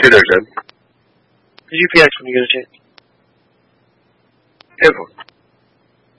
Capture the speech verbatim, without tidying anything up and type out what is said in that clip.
dinner done. U P X when you get a chance. Ever.